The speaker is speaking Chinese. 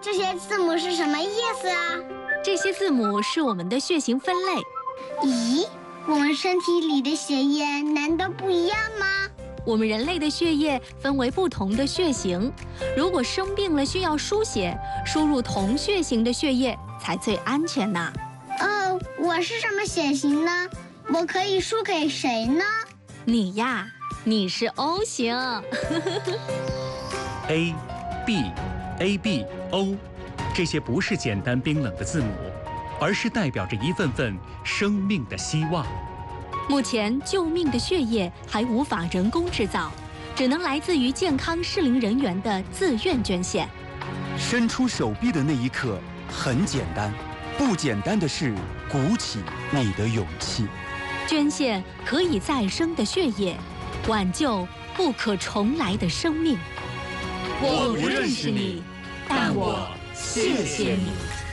这些字母是什么意思啊？ 这些字母是我们的血型分类。 咦，我们身体里的血液难道不一样吗？ 我们人类的血液分为不同的血型，如果生病了需要输血，输入同血型的血液才最安全呢。 我是什么血型呢？我可以输给谁呢？ 你呀，你是 O 型。 A、B、AB、O， 这些不是简单冰冷的字母，而是代表着一份份生命的希望。 目前救命的血液还无法人工制造，只能来自于健康适龄人员的自愿捐献。 伸出手臂的那一刻很简单，不简单的是鼓起你的勇气。 捐献可以再生的血液，挽救不可重来的生命。 我不认识你，但我谢谢你。